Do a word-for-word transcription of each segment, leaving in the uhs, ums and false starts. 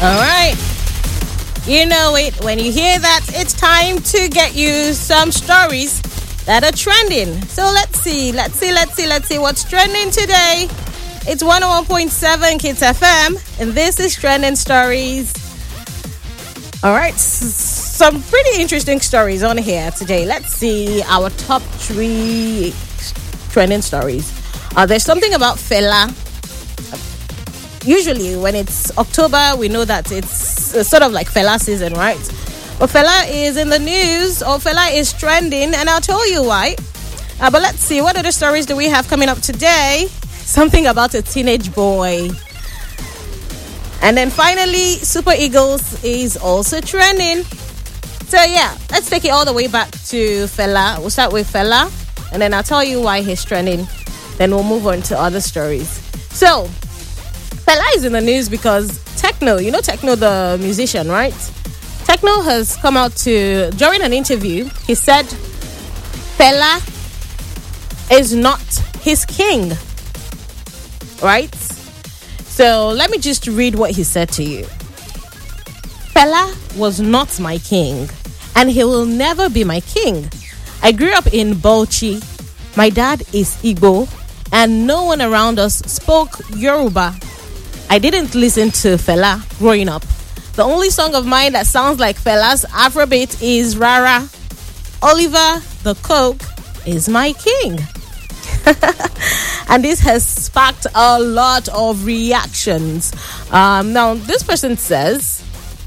All right. You know it. When you hear that, it's time to get you some stories that are trending. So let's see. Let's see. Let's see. Let's see what's trending today. It's one oh one point seven Kids F M, and this is Trending Stories. All right. S- some pretty interesting stories on here today. Let's see our top three trending stories. Uh, there's something about Fela. Usually when it's October, we know that it's uh, sort of like Fela season, right? But Fela is in the news, or Fela is trending, and I'll tell you why. Uh, but let's see, what other stories do we have coming up today? Something about a teenage boy. And then finally, Super Eagles is also trending. So yeah, let's take it all the way back to Fela. We'll start with Fela, and then I'll tell you why he's trending. Then we'll move on to other stories. So, Fela is in the news because Tekno, you know Tekno the musician, right? Tekno has come out to, during an interview, he said Fela is not his king, right? So let me just read what he said to you. Fela was not my king, and he will never be my king. I grew up in Bauchi. My dad is Igbo, and no one around us spoke Yoruba. I didn't listen to Fela growing up. The only song of mine that sounds like Fela's Afrobeat is Rara. Oliver the Coke is my king. And this has sparked a lot of reactions. Um, now, this person says,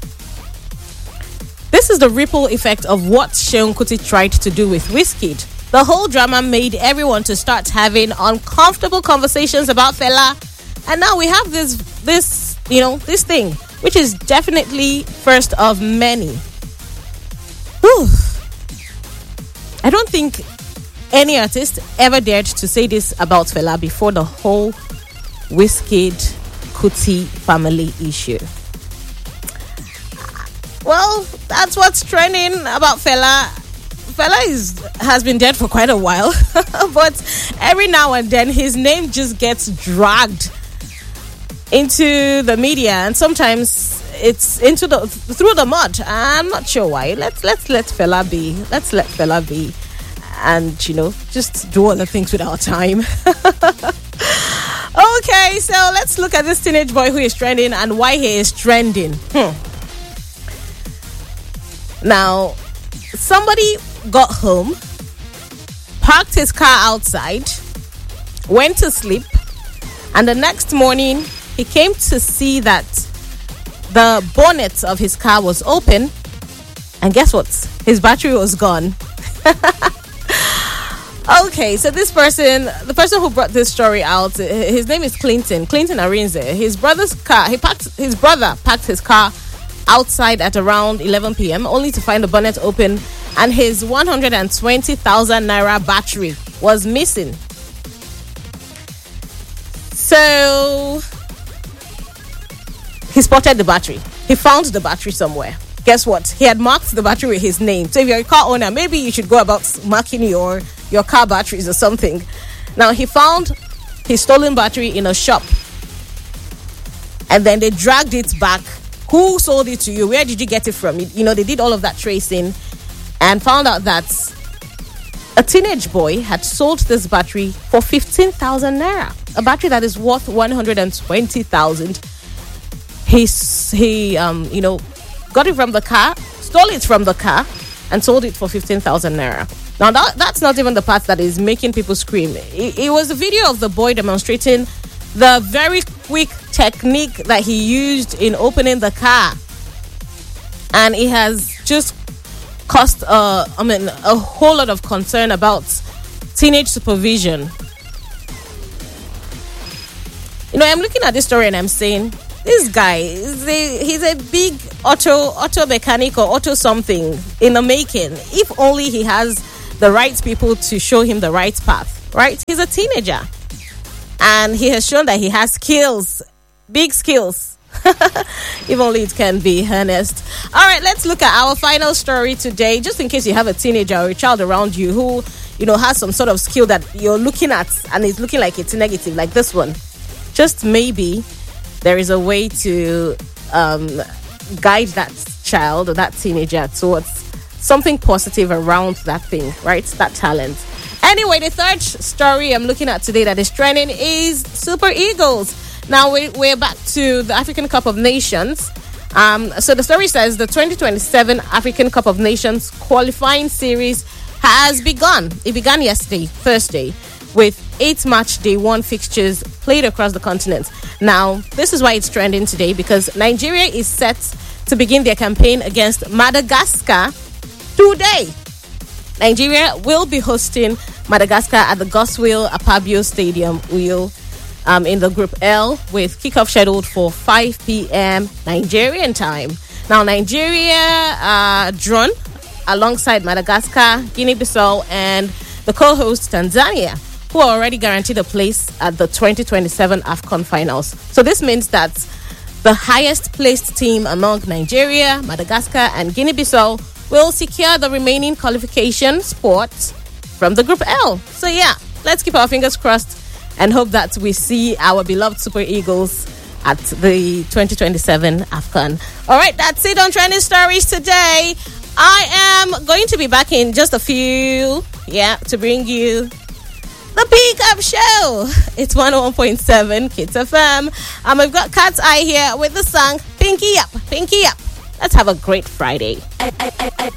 this is the ripple effect of what Seun Kuti tried to do with Wizkid. The whole drama made everyone to start having uncomfortable conversations about Fela. And now we have this, this, you know, this thing, which is definitely first of many. Whew. I don't think any artist ever dared to say this about Fela before the whole Wizkid Kuti family issue. Well, that's what's trending about Fela. Fela is, has been dead for quite a while, but every now and then his name just gets dragged into the media, and sometimes it's into the through the mud. I'm not sure why. Let's let's let Fela be. Let's let Fela be, and you know, just do other things with our time. Okay, so let's look at this teenage boy who is trending and why he is trending. Hmm. Now, somebody got home, parked his car outside, went to sleep, and the next morning he came to see that the bonnet of his car was open, and guess what? His battery was gone. Okay, so this person, the person who brought this story out, his name is Clinton, Clinton Arinze. His brother's car, he parked, his brother parked his car outside at around eleven p.m. only to find the bonnet open, and his one hundred twenty thousand naira battery was missing. So he spotted the battery. He found the battery somewhere. Guess what? He had marked the battery with his name. So if you're a car owner, maybe you should go about marking your, your car batteries or something. Now, he found his stolen battery in a shop. And then they dragged it back. Who sold it to you? Where did you get it from? You know, they did all of that tracing and found out that a teenage boy had sold this battery for fifteen thousand naira. A battery that is worth one hundred twenty thousand. He, he um, you know, got it from the car, stole it from the car, and sold it for fifteen thousand naira. Now, that, that's not even the part that is making people scream. It, it was a video of the boy demonstrating the very quick technique that he used in opening the car. And it has just caused, uh, I mean, a whole lot of concern about teenage supervision. You know, I'm looking at this story and I'm saying, this guy, is a, he's a big auto auto mechanic or auto something in the making. If only he has the right people to show him the right path, right? He's a teenager. And he has shown that he has skills, big skills. If only it can be, honest. All right, let's look at our final story today. Just in case you have a teenager or a child around you who, you know, has some sort of skill that you're looking at and it's looking like it's negative, like this one. Just maybe there is a way to um, guide that child or that teenager towards something positive around that thing, right? That talent. Anyway, the third story I'm looking at today that is trending is Super Eagles. Now we, we're back to the African Cup of Nations. Um, so the story says the twenty twenty-seven African Cup of Nations qualifying series has begun. It began yesterday, Thursday, with eight match day one fixtures played across the continent. Now, this is why it's trending today, because Nigeria is set to begin their campaign against Madagascar today. Nigeria will be hosting Madagascar at the Goswill Apabio Stadium, Uyo, um, in the Group L, with kickoff scheduled for five p.m. Nigerian time. Now, Nigeria uh, drawn alongside Madagascar, Guinea-Bissau, and the co-host Tanzania, who are already guaranteed a place at the twenty twenty-seven AFCON finals. So this means that the highest placed team among Nigeria, Madagascar, and Guinea-Bissau will secure the remaining qualification spots from the Group L. So yeah, let's keep our fingers crossed and hope that we see our beloved Super Eagles at the twenty twenty-seven AFCON. All right, that's it on Trending Stories today. I am going to be back in just a few, yeah, to bring you the Pick Up Show. It's one oh one point seven Kids F M. Um, I've got Cat's Eye here with the song Pinky Up, Pinky Up. Let's have a great Friday.